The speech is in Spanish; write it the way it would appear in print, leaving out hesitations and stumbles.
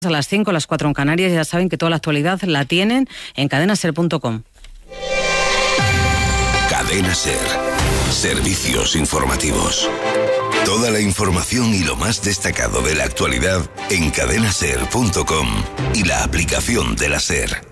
A las 5, las 4 en Canarias. Ya saben que toda la actualidad la tienen en cadenaser.com. Cadena Ser. Servicios informativos. Toda la información y lo más destacado de la actualidad en cadenaser.com y la aplicación de la Ser.